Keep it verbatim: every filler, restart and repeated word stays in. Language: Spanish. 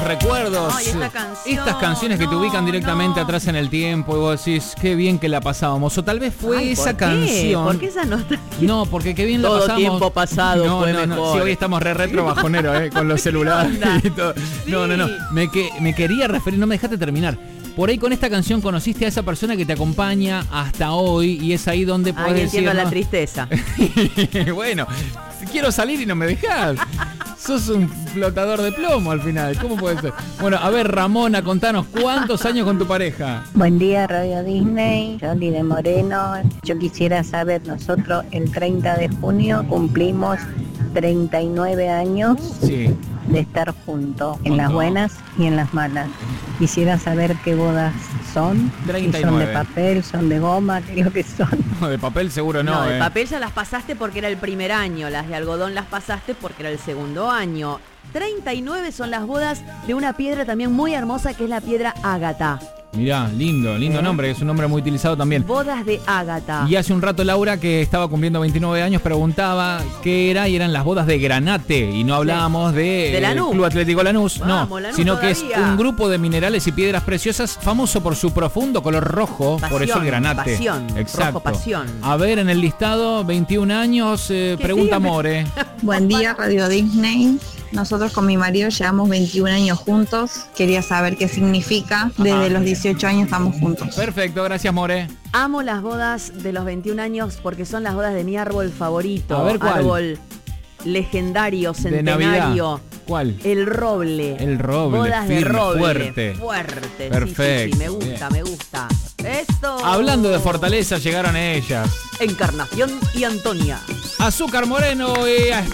Recuerdos, Ay, esta canción, estas canciones que no, te ubican directamente no. atrás en el tiempo y vos decís, qué bien que la pasábamos. O tal vez fue Ay, esa ¿por qué? canción. ¿Por qué esa nostalgia? No, porque qué bien la Todo pasamos. tiempo pasado no, fue no, no. mejor. Sí, hoy estamos re retro bajonero, eh, con los celulares onda? y todo. Sí. No, no, no. Me, que, me quería referir, no me dejaste terminar. Por ahí con esta canción conociste a esa persona que te acompaña hasta hoy y es ahí donde podés Ay, decir. entiendo la ¿no? tristeza. Bueno, quiero salir y no me dejás. Sos un flotador de plomo al final. ¿Cómo puede ser? Bueno, a ver, Ramona, contanos, ¿cuántos años con tu pareja? Buen día, Radio Disney, Johnny de Moreno. Yo quisiera saber, nosotros el treinta de junio cumplimos treinta y nueve años Sí. de estar juntos, en las Montón. buenas y en las malas. Quisiera saber qué bodas son, treinta y si son de nueve. papel, son de goma, creo que son. No, de papel seguro no. No, de eh. papel ya las pasaste porque era el primer año, las de algodón las pasaste porque era el segundo año. treinta y nueve son las bodas de una piedra también muy hermosa que es la piedra ágata. Mirá, lindo, lindo ¿Eh? nombre, es un nombre muy utilizado también. Bodas de ágata. Y hace un rato Laura, que estaba cumpliendo veintinueve años, preguntaba qué era y eran las bodas de Granate. Y no hablábamos de, De Lanús. eh, Club Atlético Lanús, Vamos, no, Lanús sino que es todavía. un grupo de minerales y piedras preciosas famoso por su profundo color rojo, por Pasión, eso el granate. pasión, Exacto. rojo pasión. A ver, en el listado, veintiún años, eh, ¿Qué pregunta sigue? More. Buen día, Radio Disney. Nosotros con mi marido llevamos veintiún años juntos. Quería saber qué significa. Desde Ajá. los dieciocho años estamos juntos. Perfecto, gracias More. Amo las bodas de los veintiún años porque son las bodas de mi árbol favorito. A ver, ¿cuál? Árbol legendario, De Navidad. centenario. ¿Cuál? El roble. El roble, Bodas de firme, roble. fuerte. Fuerte. Sí, Perfecto, sí, sí, me gusta, bien. me gusta. Esto. Hablando de fortaleza, llegaron ellas. Encarnación y Antonia. Azúcar Moreno y a